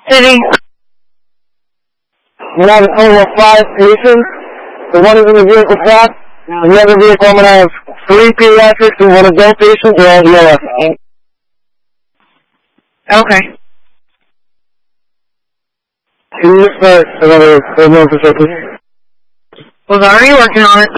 City. We have a total of 5 patients. The one is in the vehicle shop. The other vehicle, I'm going to have 3 pediatrics and 1 adult patient. They're all ELS. Okay. Can you start another emergency? Was already working on it.